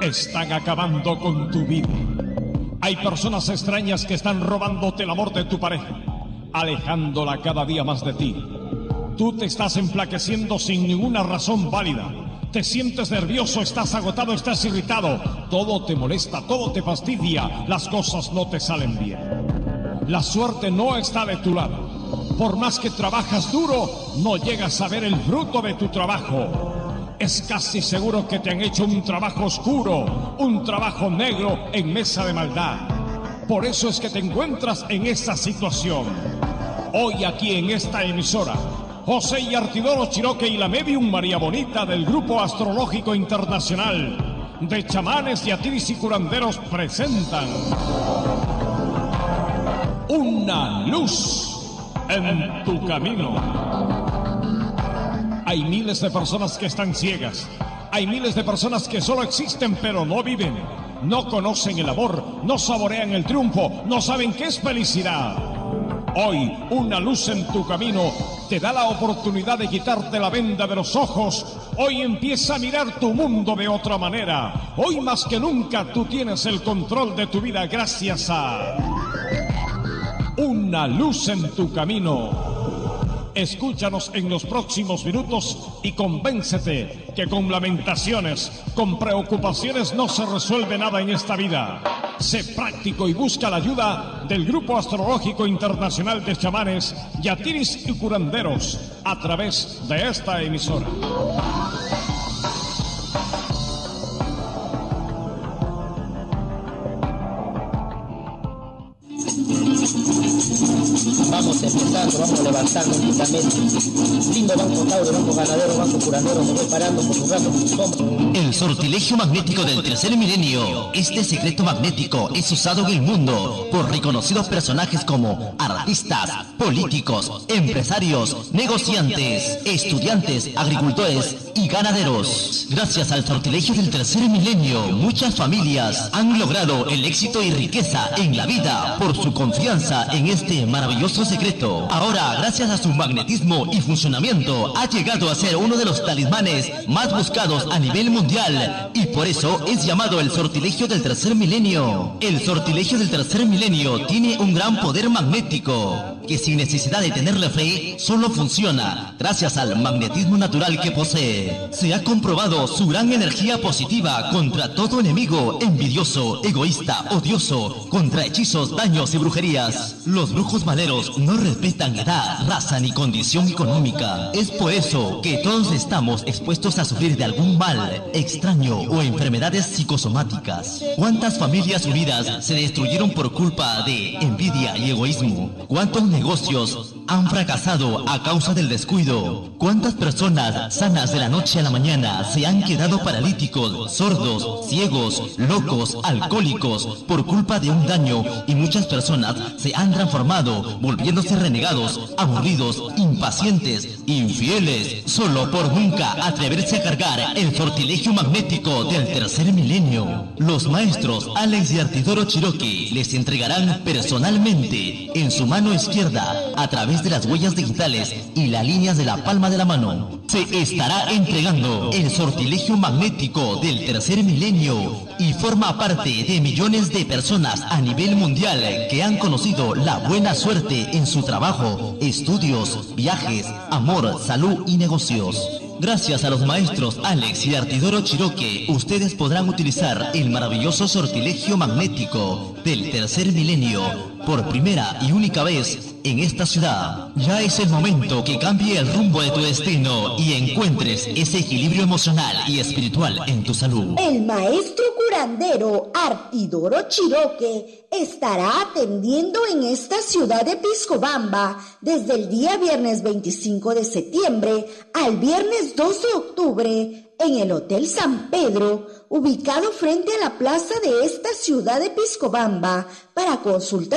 Están acabando con tu vida. Hay personas extrañas que están robándote el amor de tu pareja, alejándola cada día más de ti. Tú te estás enflaqueciendo sin ninguna razón válida. Te sientes nervioso, estás agotado, estás irritado. Todo te molesta, todo te fastidia. Las cosas no te salen bien. La suerte no está de tu lado. Por más que trabajas duro, no llegas a ver el fruto de tu trabajo. Es casi seguro que te han hecho un trabajo oscuro, un trabajo negro en mesa de maldad. Por eso es que te encuentras en esta situación. Hoy aquí en esta emisora, José y Artidoro Chiroque y la medium María Bonita del Grupo Astrológico Internacional de Chamanes, Yatiris y Curanderos presentan Una luz en tu camino. Hay miles de personas que están ciegas. Hay miles de personas que solo existen pero no viven. No conocen el amor, no saborean el triunfo, no saben qué es felicidad. Hoy, Una luz en tu camino te da la oportunidad de quitarte la venda de los ojos. Hoy empieza a mirar tu mundo de otra manera. Hoy más que nunca tú tienes el control de tu vida gracias a Una luz en tu camino. Escúchanos en los próximos minutos y convéncete que con lamentaciones, con preocupaciones no se resuelve nada en esta vida. Sé práctico y busca la ayuda del Grupo Astrológico Internacional de Chamanes, Yatiris y Curanderos a través de esta emisora. Vamos empezando, vamos levantando lentamente. Lindo banco Tauro, banco ganadero, banco curandero, me voy parando por un rato por sus hombros. El sortilegio magnético del tercer milenio. Este secreto magnético es usado en el mundo por reconocidos personajes como artistas, políticos, empresarios, negociantes, estudiantes, agricultores y ganaderos. Gracias al sortilegio del tercer milenio, muchas familias han logrado el éxito y riqueza en la vida por su confianza en este maravilloso secreto. Ahora, gracias a su magnetismo y funcionamiento, ha llegado a ser uno de los talismanes más buscados a nivel mundial y por eso es llamado el sortilegio del tercer milenio. El sortilegio del tercer milenio tiene un gran poder magnético que sin necesidad de tenerle fe, solo funciona gracias al magnetismo natural que posee. Se ha comprobado su gran energía positiva contra todo enemigo envidioso, egoísta, odioso, contra hechizos, daños y brujerías. Los brujos maleros no respetan edad, raza ni condición económica. Es por eso que todos estamos expuestos a sufrir de algún mal extraño o enfermedades psicosomáticas. ¿Cuántas familias unidas se destruyeron por culpa de envidia y egoísmo? ¿Cuántos negocios han fracasado a causa del descuido? ¿Cuántas personas sanas de la noche a la mañana se han quedado paralíticos, sordos, ciegos, locos, alcohólicos por culpa de un daño? Y muchas personas se han transformado volviéndose renegados, aburridos, impacientes, infieles, solo por nunca atreverse a cargar el sortilegio magnético del tercer milenio. Los maestros Alex y Artidoro Chiroque les entregarán personalmente en su mano izquierda, a través de las huellas digitales y las líneas de la palma de la mano, se estará entregando el sortilegio magnético del tercer milenio y forma parte de millones de personas a nivel mundial que han conocido la buena suerte en su trabajo, estudios, viajes, amor, salud y negocios. Gracias a los maestros Alex y Artidoro Chiroque, ustedes podrán utilizar el maravilloso sortilegio magnético del tercer milenio por primera y única vez en esta ciudad. Ya es el momento que cambie el rumbo de tu destino y encuentres ese equilibrio emocional y espiritual en tu salud. El maestro curandero Artidoro Chiroque estará atendiendo en esta ciudad de Piscobamba desde el día viernes 25 de septiembre al viernes 2 de octubre en el Hotel San Pedro, ubicado frente a la plaza de esta ciudad de Piscobamba, para consultas